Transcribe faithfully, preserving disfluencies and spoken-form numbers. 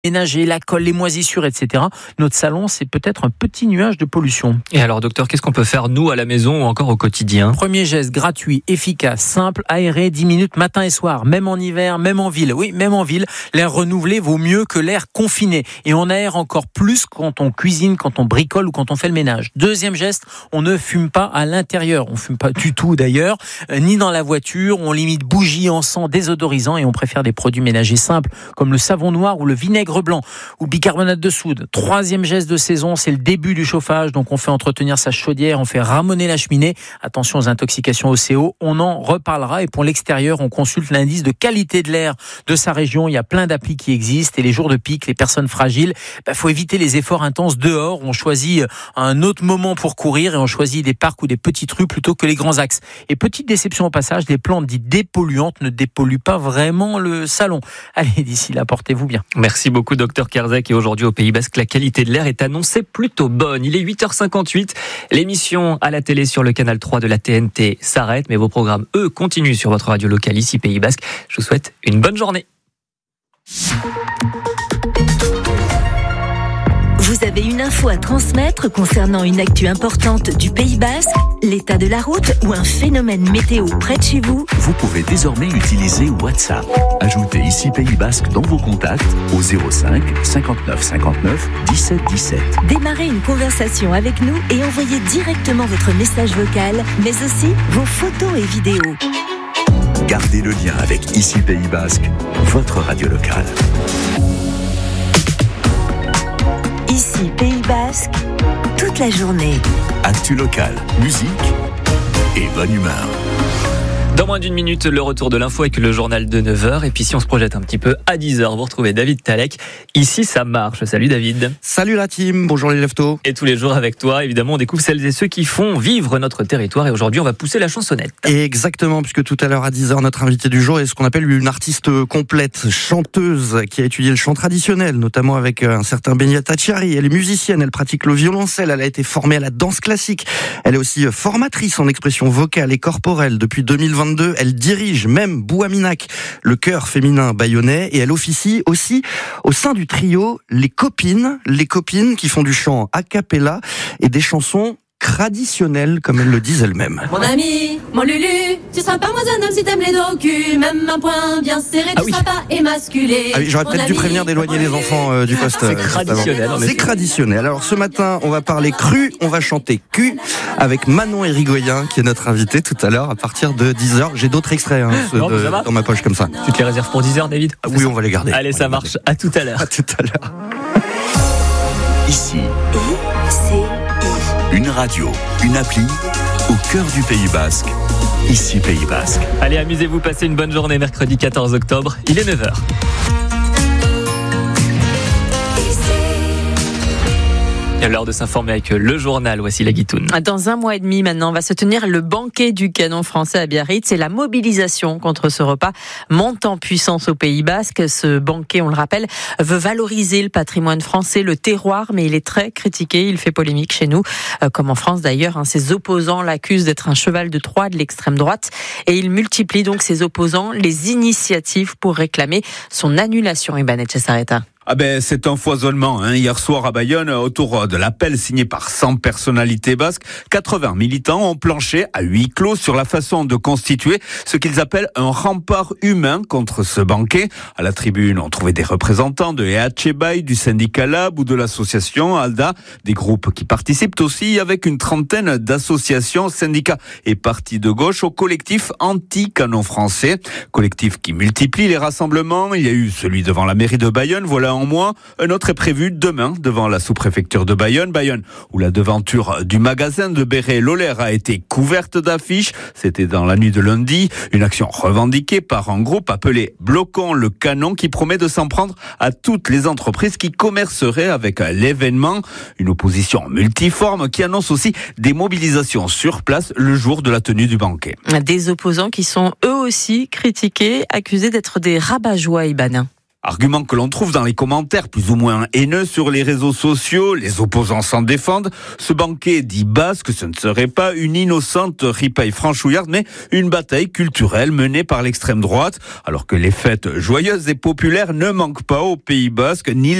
ménager, la colle, les moisissures, et cetera. Notre salon, c'est peut-être un petit nuage de pollution. Et alors, docteur, qu'est-ce qu'on peut faire, nous, à la maison ou encore au quotidien ? Premier geste gratuit, efficace, simple, aéré, dix minutes matin et soir, même en hiver, même en ville. Oui, même en ville, l'air renouvelé vaut mieux que l'air confiné. Et on aère encore plus quand on cuisine, quand on bricole ou quand on fait le ménage. Deuxième geste, on ne fume pas à l'intérieur. On ne fume pas du tout d'ailleurs, euh, ni dans la voiture. On limite bougies, encens, désodorisants et on préfère des produits ménagers simples comme le savon noir ou le vinaigre blanc ou bicarbonate de soude. Troisième geste de saison, c'est le début du chauffage. Donc on fait entretenir sa chaudière, on fait ramoner la cheminée. Attention aux intoxications au C O, on en reparlera. Et pour l'extérieur, on consulte l'indice de qualité de l'air de sa région. Il y a plein d'applis qui existent et les jours de pic, les personnes fragiles, bah, faut éviter les efforts intenses dehors. On choisit un autre moment pour courir et on choisit des parcs ou des petites rues plutôt que les grands axes. Et petite déception au passage, les plantes dites dépolluantes ne dépolluent pas vraiment le salon. Allez, d'ici là, portez-vous bien. Merci beaucoup. Beaucoup docteur Kerzek, et aujourd'hui au Pays Basque, la qualité de l'air est annoncée plutôt bonne. Il est huit heures cinquante-huit, l'émission à la télé sur le canal trois de la T N T s'arrête, mais vos programmes, eux, continuent sur votre radio locale ici Pays Basque. Je vous souhaite une bonne journée. Vous avez une info à transmettre concernant une actu importante du Pays Basque, l'état de la route ou un phénomène météo près de chez vous? Vous pouvez désormais utiliser WhatsApp. Ajoutez ici Pays Basque dans vos contacts au zéro cinq cinquante-neuf cinquante-neuf dix-sept dix-sept. Démarrez une conversation avec nous et envoyez directement votre message vocal, mais aussi vos photos et vidéos. Gardez le lien avec ici Pays Basque, votre radio locale. Ici Pays Basque, toute la journée. Actu locale, musique et bonne humeur. Dans moins d'une minute, le retour de l'info avec le journal de neuf heures. Et puis si on se projette un petit peu à dix heures, vous retrouvez David Talek. Ici, ça marche. Salut David. Salut la team, bonjour les leftos. Et tous les jours avec toi, évidemment, on découvre celles et ceux qui font vivre notre territoire. Et aujourd'hui, on va pousser la chansonnette. Et exactement, puisque tout à l'heure à dix heures, notre invité du jour est ce qu'on appelle une artiste complète, chanteuse, qui a étudié le chant traditionnel, notamment avec un certain Benyata Chiari. Elle est musicienne, elle pratique le violoncelle, elle a été formée à la danse classique. Elle est aussi formatrice en expression vocale et corporelle depuis deux mille vingt-deux. Elle dirige même Bouaminac, le chœur féminin bayonnais, et elle officie aussi au sein du trio Les Copines, les copines qui font du chant a cappella et des chansons traditionnelles, comme elles le disent elles-mêmes. Mon ami, mon Lulu, tu seras pas moins un homme si t'aimes les dos cul, même un point bien serré, tu ah oui. seras pas émasculé. Ah oui, j'aurais peut-être dû prévenir d'éloigner les enfants euh, du poste. C'est traditionnel. C'est traditionnel. Alors ce matin, on va parler cru, on va chanter cul avec Manon Érigoyen, qui est notre invité tout à l'heure à partir de dix heures. J'ai d'autres extraits hein, non, de, dans ma poche comme ça. Tu te les réserves pour dix heures, David ? Ah, oui, on va les garder. Allez, ça marche. À tout à l'heure. À tout à l'heure. Ici, C'est une radio, une appli au cœur du Pays Basque. Ici Pays Basque. Allez, amusez-vous, passez une bonne journée. Mercredi quatorze octobre, il est neuf heures. Il est l'heure de s'informer avec le journal. Voici la Guitoune. Dans un mois et demi maintenant, va se tenir le banquet du canon français à Biarritz. Et la mobilisation contre ce repas monte en puissance au Pays Basque. Ce banquet, on le rappelle, veut valoriser le patrimoine français, le terroir, mais il est très critiqué. Il fait polémique chez nous, comme en France d'ailleurs. Ses opposants l'accusent d'être un cheval de Troie de l'extrême droite. Et il multiplie donc ses opposants les initiatives pour réclamer son annulation. Iban Etchesareta. Ah ben, c'est un foisonnement. Hein. Hier soir à Bayonne, autour de l'appel signé par cent personnalités basques, quatre-vingts militants ont planché à huis clos sur la façon de constituer ce qu'ils appellent un rempart humain contre ce banquet. À la tribune, on trouvait des représentants de E H Bay, du syndicat Lab ou de l'association ALDA, des groupes qui participent aussi avec une trentaine d'associations, syndicats et partis de gauche au collectif anti-canon français. Collectif qui multiplie les rassemblements. Il y a eu celui devant la mairie de Bayonne, voilà en moins. Un autre est prévu demain devant la sous-préfecture de Bayonne. Bayonne, où la devanture du magasin de Béret-Lolaire a été couverte d'affiches. C'était dans la nuit de lundi. Une action revendiquée par un groupe appelé Bloquons le Canon qui promet de s'en prendre à toutes les entreprises qui commerceraient avec l'événement. Une opposition multiforme qui annonce aussi des mobilisations sur place le jour de la tenue du banquet. Des opposants qui sont eux aussi critiqués, accusés d'être des rabat-joie, Iban. Argument que l'on trouve dans les commentaires plus ou moins haineux sur les réseaux sociaux, les opposants s'en défendent. Ce banquet dit basque, ce ne serait pas une innocente ripaille franchouillarde, mais une bataille culturelle menée par l'extrême droite, alors que les fêtes joyeuses et populaires ne manquent pas au Pays basque, ni